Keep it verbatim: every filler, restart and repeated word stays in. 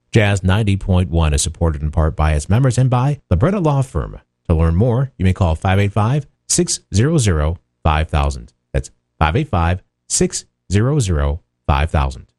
Jazz ninety point one is supported in part by its members and by the Bretta Law Firm. To learn more, you may call five eight five, six hundred, five thousand. That's five eight five, six hundred, five thousand.